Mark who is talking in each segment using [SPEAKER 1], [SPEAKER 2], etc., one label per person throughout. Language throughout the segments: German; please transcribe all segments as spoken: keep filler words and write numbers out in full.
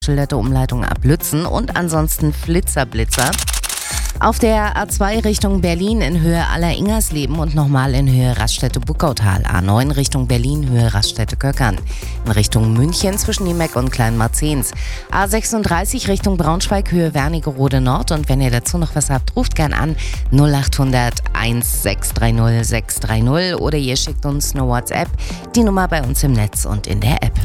[SPEAKER 1] schilderte Umleitung ab Lützen und ansonsten Flitzer, Blitzer. Auf der A zwei Richtung Berlin in Höhe Aller-Ingersleben und nochmal in Höhe Raststätte-Buckautal. A neun Richtung Berlin, Höhe Raststätte-Köckern. In Richtung München zwischen Niemeck und Kleinmarzens. A sechsunddreißig Richtung Braunschweig, Höhe Wernigerode Nord. Und wenn ihr dazu noch was habt, ruft gern an null acht hundert eins sechs drei null sechs drei null oder ihr schickt uns eine WhatsApp. Die Nummer bei uns im Netz und in der App.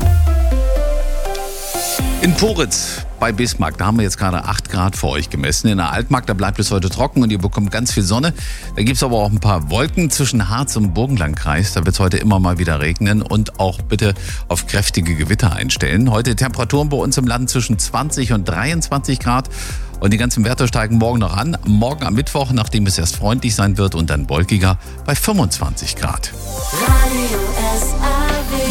[SPEAKER 2] In Poritz bei Bismarck, da haben wir jetzt gerade acht Grad für euch gemessen. In der Altmark, da bleibt es heute trocken und ihr bekommt ganz viel Sonne. Da gibt es aber auch ein paar Wolken zwischen Harz und Burgenlandkreis. Da wird es heute immer mal wieder regnen und auch bitte auf kräftige Gewitter einstellen. Heute Temperaturen bei uns im Land zwischen zwanzig und dreiundzwanzig Grad. Und die ganzen Werte steigen morgen noch an. Morgen am Mittwoch, nachdem es erst freundlich sein wird und dann wolkiger, bei fünfundzwanzig Grad.
[SPEAKER 3] Radio S A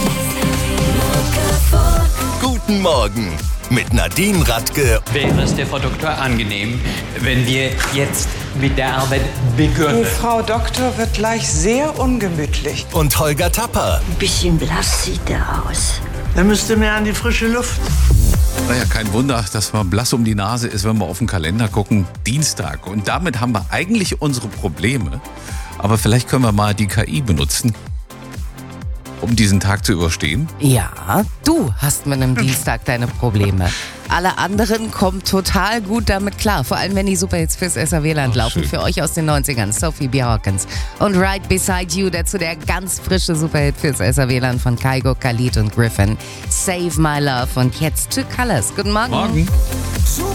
[SPEAKER 3] W.
[SPEAKER 4] Guten Morgen mit Nadine Radke.
[SPEAKER 5] Wäre es der Frau Doktor angenehm, wenn wir jetzt mit der Arbeit beginnen?
[SPEAKER 6] Die Frau Doktor wird gleich sehr ungemütlich.
[SPEAKER 4] Und Holger Tapper.
[SPEAKER 7] Ein bisschen blass sieht er aus.
[SPEAKER 8] Er müsste mehr an die frische Luft.
[SPEAKER 2] Naja, kein Wunder, dass man blass um die Nase ist, wenn wir auf den Kalender gucken. Dienstag. Und damit haben wir eigentlich unsere Probleme. Aber vielleicht können wir mal die K I benutzen, um diesen Tag zu überstehen.
[SPEAKER 1] Ja, du hast mit einem Dienstag deine Probleme. Alle anderen kommen total gut damit klar. Vor allem, wenn die Superhits fürs S A W-Land
[SPEAKER 2] Ach,
[SPEAKER 1] laufen.
[SPEAKER 2] schön.
[SPEAKER 1] Für euch aus den neunzigern. Sophie B. Hawkins. Und Right Beside You, dazu der ganz frische Superhit fürs S A W-Land von Kygo, Khalid und Griffin. Save My Love. Und jetzt Two Colors. Guten Morgen.
[SPEAKER 2] Morgen.
[SPEAKER 3] Super